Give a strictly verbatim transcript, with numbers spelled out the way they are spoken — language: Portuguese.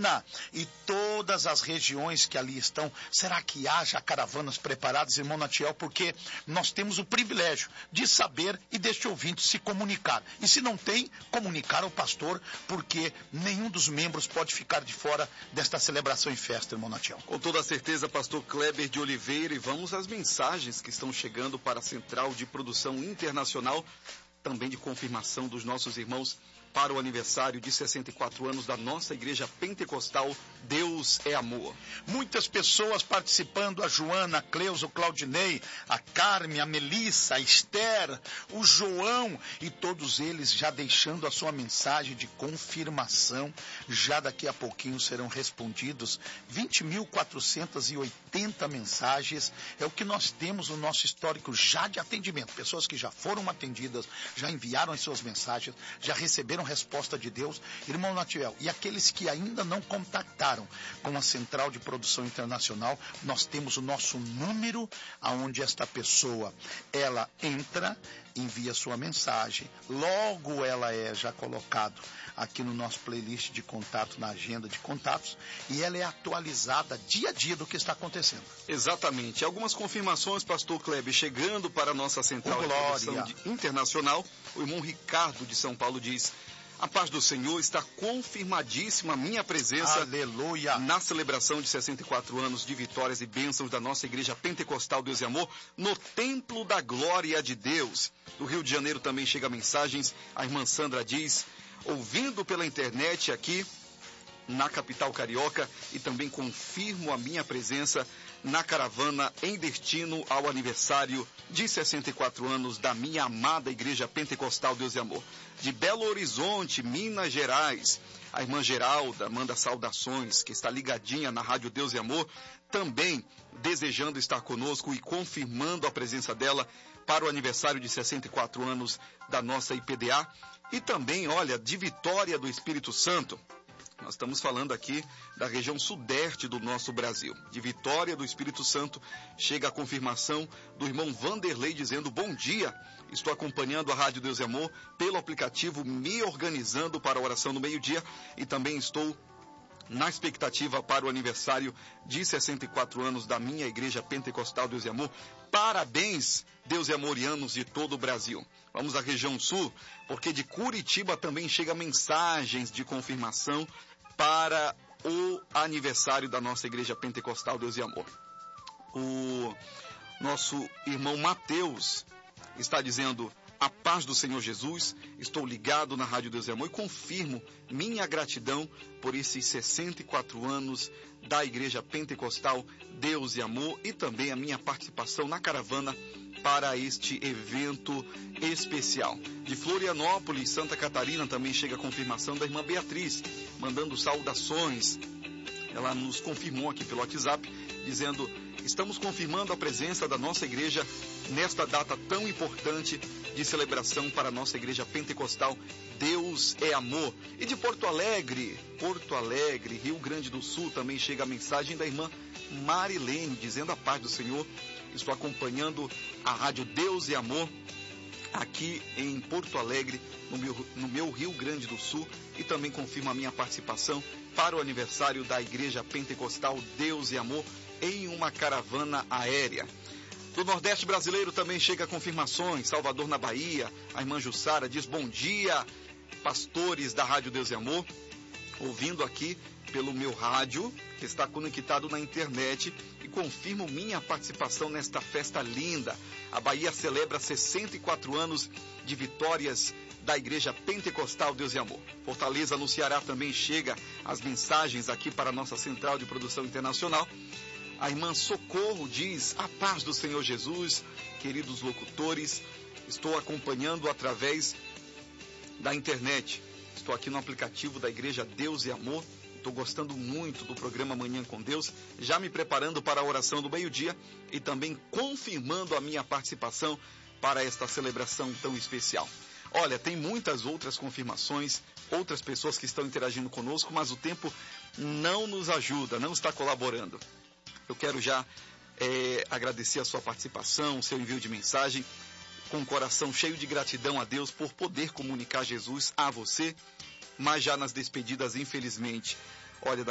Juana e todas as regiões que ali estão. Será que haja caravanas preparadas, irmão Natiel? Porque nós temos o privilégio de saber e deste ouvinte se comunicar. E se não tem, comunicar ao pastor, porque nenhum dos membros pode ficar de fora desta celebração e festa, irmão Natiel. Com toda certeza, pastor Kleber de Oliveira, e vamos às mensagens que estão chegando para a Central de Produção Internacional, também de confirmação dos nossos irmãos para o aniversário de sessenta e quatro anos da nossa Igreja Pentecostal Deus é Amor. Muitas pessoas participando, a Joana, a Cleusa, o Claudinei, a Carme, a Melissa, a Esther, o João, e todos eles já deixando a sua mensagem de confirmação. Já daqui a pouquinho serão respondidos vinte mil quatrocentas e oitenta mensagens, é o que nós temos no nosso histórico já de atendimento. Pessoas que já foram atendidas, já enviaram as suas mensagens, já receberam resposta de Deus, irmão Natiel. E aqueles que ainda não contactaram com a Central de Produção Internacional, nós temos o nosso número, aonde esta pessoa, ela entra, envia sua mensagem, logo ela é já colocado aqui no nosso playlist de contato, na agenda de contatos, e ela é atualizada dia a dia do que está acontecendo. Exatamente. Algumas confirmações, pastor Kleber, chegando para a nossa Central de Produção Internacional. O irmão Ricardo de São Paulo diz: a paz do Senhor, está confirmadíssima a minha presença. Aleluia. Na celebração de sessenta e quatro anos de vitórias e bênçãos da nossa Igreja Pentecostal Deus e Amor, no Templo da Glória de Deus. Do Rio de Janeiro também chega mensagens. A irmã Sandra diz: ouvindo pela internet aqui na capital carioca, e também confirmo a minha presença na caravana em destino ao aniversário de sessenta e quatro anos da minha amada Igreja Pentecostal Deus e Amor. De Belo Horizonte, Minas Gerais, a irmã Geralda manda saudações, que está ligadinha na Rádio Deus e Amor, também desejando estar conosco e confirmando a presença dela para o aniversário de sessenta e quatro anos da nossa I P D A. E também, olha, de Vitória do Espírito Santo. Nós estamos falando aqui da região sudeste do nosso Brasil. De Vitória do Espírito Santo, chega a confirmação do irmão Vanderlei dizendo: bom dia, estou acompanhando a Rádio Deus e Amor pelo aplicativo, me organizando para a oração do meio-dia, e também estou na expectativa para o aniversário de sessenta e quatro anos da minha Igreja Pentecostal Deus e Amor. Parabéns, Deus e Amorianos de todo o Brasil. Vamos à região sul, porque de Curitiba também chega mensagens de confirmação para o aniversário da nossa Igreja Pentecostal Deus e Amor. O nosso irmão Mateus está dizendo: a paz do Senhor Jesus, estou ligado na Rádio Deus e Amor e confirmo minha gratidão por esses sessenta e quatro anos da Igreja Pentecostal Deus e Amor, e também a minha participação na caravana para este evento especial. De Florianópolis, Santa Catarina, também chega a confirmação da irmã Beatriz, mandando saudações. Ela nos confirmou aqui pelo WhatsApp, dizendo: estamos confirmando a presença da nossa igreja nesta data tão importante de celebração para a nossa Igreja Pentecostal Deus é Amor. E de Porto Alegre, Porto Alegre, Rio Grande do Sul, também chega a mensagem da irmã Marilene, dizendo: a paz do Senhor, estou acompanhando a Rádio Deus e Amor aqui em Porto Alegre, no meu, no meu Rio Grande do Sul, e também confirmo a minha participação para o aniversário da Igreja Pentecostal Deus e Amor em uma caravana aérea. Do Nordeste brasileiro também chega confirmações. Salvador, na Bahia, a irmã Jussara diz: bom dia, pastores da Rádio Deus e Amor, ouvindo aqui pelo meu rádio, que está conectado na internet, e confirmo minha participação nesta festa linda. A Bahia celebra sessenta e quatro anos de vitórias da Igreja Pentecostal Deus e Amor. Fortaleza, no Ceará, também chega as mensagens aqui para a nossa Central de Produção Internacional. A irmã Socorro diz: a paz do Senhor Jesus, queridos locutores, estou acompanhando através da internet. Estou aqui no aplicativo da Igreja Deus e Amor. Estou gostando muito do programa Manhã com Deus, já me preparando para a oração do meio-dia e também confirmando a minha participação para esta celebração tão especial. Olha, tem muitas outras confirmações, outras pessoas que estão interagindo conosco, mas o tempo não nos ajuda, não está colaborando. Eu quero já é, agradecer a sua participação, o seu envio de mensagem, com o coração cheio de gratidão a Deus por poder comunicar Jesus a você, mas já nas despedidas, infelizmente. Olha,